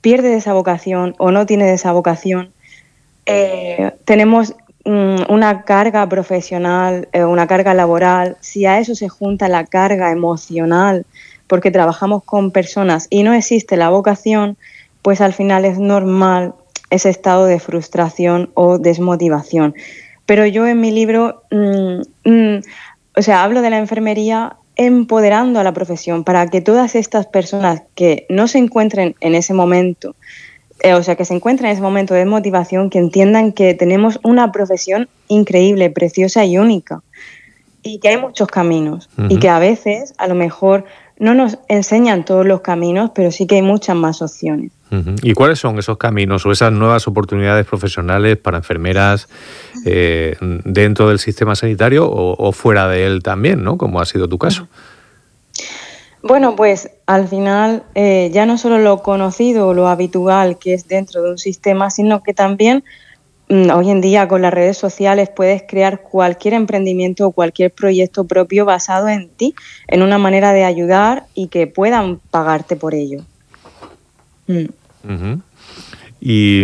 pierde esa vocación o no tiene esa vocación, tenemos una carga profesional, una carga laboral. Si a eso se junta la carga emocional, porque trabajamos con personas y no existe la vocación, pues al final es normal ese estado de frustración o desmotivación. Pero yo en mi libro, hablo de la enfermería empoderando a la profesión para que todas estas personas que no se encuentren en ese momento, que se encuentren en ese momento de desmotivación, que entiendan que tenemos una profesión increíble, preciosa y única, y que hay muchos caminos, y que a veces, a lo mejor, no nos enseñan todos los caminos, pero sí que hay muchas más opciones. ¿Y cuáles son esos caminos o esas nuevas oportunidades profesionales para enfermeras dentro del sistema sanitario o fuera de él también, ¿no? Como ha sido tu caso? Bueno, pues al final ya no solo lo conocido o lo habitual que es dentro de un sistema, sino que también hoy en día con las redes sociales puedes crear cualquier emprendimiento o cualquier proyecto propio basado en ti, en una manera de ayudar y que puedan pagarte por ello. Y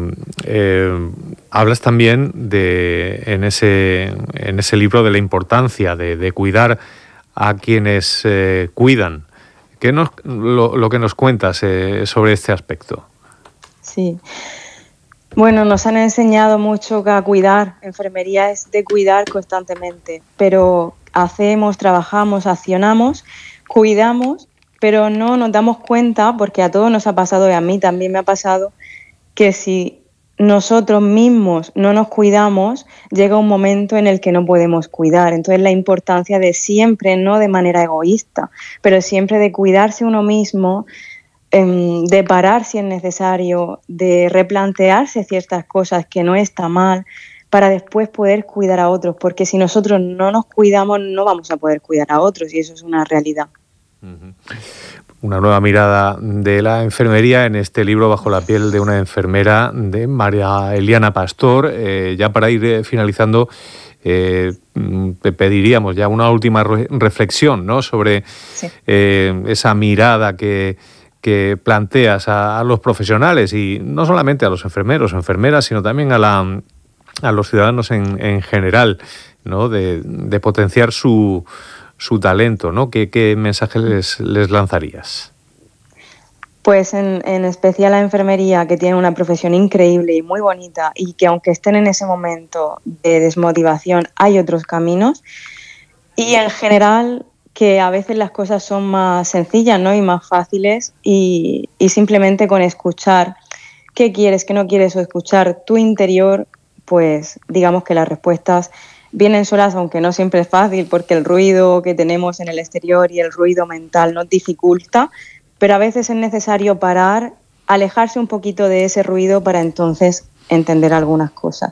hablas también en ese libro de la importancia de cuidar a quienes cuidan. ¿Qué lo que nos cuentas sobre este aspecto? Sí. Bueno, nos han enseñado mucho que a cuidar. Enfermería es de cuidar constantemente, pero hacemos, trabajamos, accionamos, cuidamos, pero no nos damos cuenta, porque a todos nos ha pasado y a mí también me ha pasado, que si nosotros mismos no nos cuidamos, llega un momento en el que no podemos cuidar. Entonces la importancia de siempre, no de manera egoísta, pero siempre de cuidarse uno mismo, de parar si es necesario, de replantearse ciertas cosas que no está mal, para después poder cuidar a otros, porque si nosotros no nos cuidamos no vamos a poder cuidar a otros, y eso es una realidad. Una nueva mirada de la enfermería en este libro Bajo la piel de una enfermera, de María Eliana Pastor. Ya para ir finalizando, te pediríamos ya una última reflexión, ¿no? Sobre esa mirada que planteas a los profesionales, y no solamente a los enfermeros o enfermeras, sino también a los ciudadanos en general, ¿no? De potenciar su talento, ¿no? ¿Qué mensaje les lanzarías? Pues en especial la enfermería, que tiene una profesión increíble y muy bonita, y que aunque estén en ese momento de desmotivación, hay otros caminos. Y en general, que a veces las cosas son más sencillas, ¿no? Y más fáciles, y simplemente con escuchar qué quieres, qué no quieres, o escuchar tu interior, pues digamos que las respuestas vienen solas, aunque no siempre es fácil, porque el ruido que tenemos en el exterior y el ruido mental nos dificulta, pero a veces es necesario parar, alejarse un poquito de ese ruido para entonces entender algunas cosas.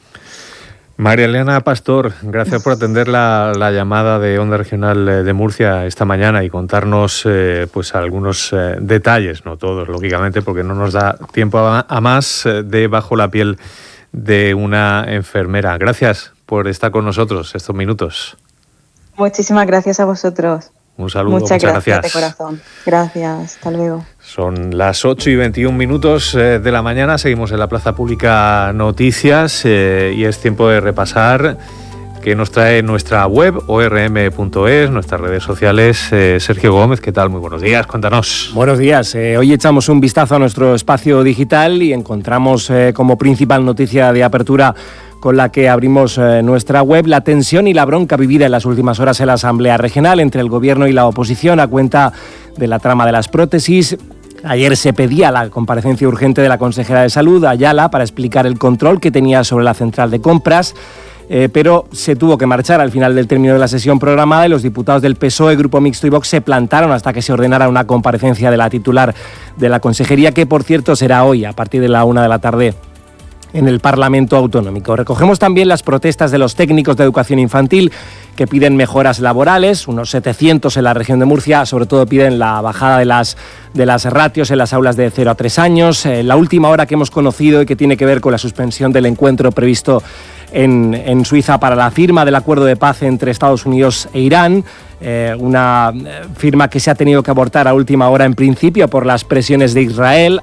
María Eliana Pastor, gracias por atender la llamada de Onda Regional de Murcia esta mañana y contarnos pues algunos detalles, no todos, lógicamente, porque no nos da tiempo a más, de Bajo la piel de una enfermera. Gracias por estar con nosotros estos minutos. Muchísimas gracias a vosotros. Un saludo, muchas gracias de gracias. corazón. Gracias, hasta luego. Son las 8:21 de la mañana, seguimos en la Plaza Pública Noticias y es tiempo de repasar qué nos trae nuestra web, orm.es, nuestras redes sociales. Sergio Gómez, ¿qué tal? Muy buenos días, cuéntanos. Buenos días. Hoy echamos un vistazo a nuestro espacio digital y encontramos como principal noticia de apertura con la que abrimos nuestra web la tensión y la bronca vivida en las últimas horas en la Asamblea Regional entre el Gobierno y la oposición a cuenta de la trama de las prótesis. Ayer se pedía la comparecencia urgente de la consejera de Salud, Ayala, para explicar el control que tenía sobre la central de compras, pero se tuvo que marchar al final del término de la sesión programada y los diputados del PSOE, Grupo Mixto y Vox se plantaron hasta que se ordenara una comparecencia de la titular de la consejería, que por cierto será hoy a partir de la 1 de la tarde en el Parlamento Autonómico. Recogemos también las protestas de los técnicos de educación infantil que piden mejoras laborales, unos 700 en la región de Murcia, sobre todo piden la bajada de las ratios en las aulas de 0 a 3 años. La última hora que hemos conocido y que tiene que ver con la suspensión del encuentro previsto en Suiza para la firma del acuerdo de paz entre Estados Unidos e Irán, una firma que se ha tenido que abortar a última hora en principio por las presiones de Israel.